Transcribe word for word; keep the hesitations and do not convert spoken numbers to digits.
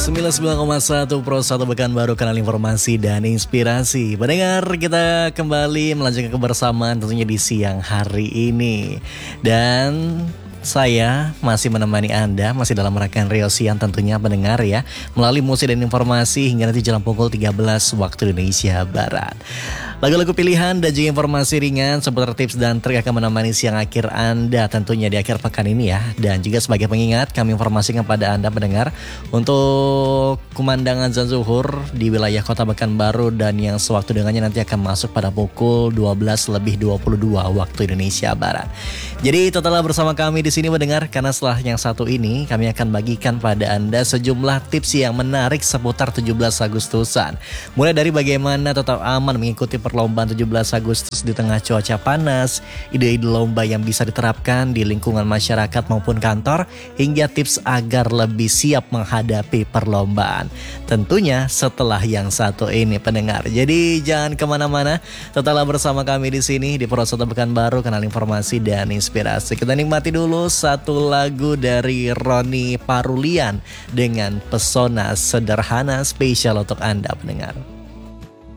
sembilan puluh sembilan koma satu Pro satu Pekanbaru, kanal informasi dan inspirasi. Pendengar, kita kembali melanjutkan kebersamaan tentunya di siang hari ini. Dan saya masih menemani Anda, masih dalam rangkaian Rio Siang tentunya pendengar ya, melalui musik dan informasi hingga nanti jam pukul tiga belas waktu Indonesia Barat. Lagu-lagu pilihan dan juga informasi ringan seputar tips dan trik akan menemani siang akhir Anda tentunya di akhir pekan ini ya. Dan juga sebagai pengingat, kami informasikan pada Anda pendengar untuk kumandangan azan zuhur di wilayah Kota Pekanbaru dan yang sewaktu dengannya nanti akan masuk pada pukul dua belas lebih dua puluh dua waktu Indonesia Barat. Jadi tetaplah bersama kami di sini mendengar, karena setelah yang satu ini kami akan bagikan pada Anda sejumlah tips yang menarik seputar tujuh belas Agustusan. Mulai dari bagaimana tetap aman mengikuti perlombaan tujuh belas Agustus di tengah cuaca panas, ide-ide lomba yang bisa diterapkan di lingkungan masyarakat maupun kantor, hingga tips agar lebih siap menghadapi perlombaan. Tentunya setelah yang satu ini pendengar. Jadi jangan kemana-mana, tetaplah bersama kami di sini di Pro satu Pekanbaru, kanal informasi dan inspirasi. Kita nikmati dulu satu lagu dari Roni Parulian dengan Pesona Sederhana, spesial untuk Anda pendengar.